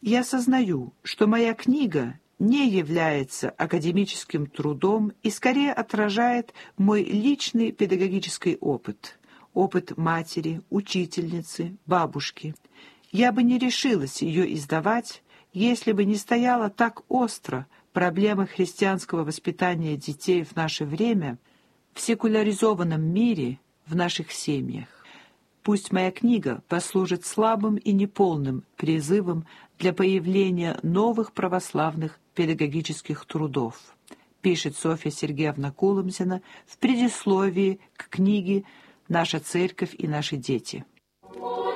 Я сознаю, что моя книга не является академическим трудом и скорее отражает мой личный педагогический опыт, опыт матери, учительницы, бабушки. Я бы не решилась ее издавать, если бы не стояла так остро проблема христианского воспитания детей в наше время в секуляризованном мире, в наших семьях. Пусть моя книга послужит слабым и неполным призывом для появления новых православных педагогических трудов, пишет Софья Сергеевна Куломзина в предисловии к книге «Наша церковь и наши дети».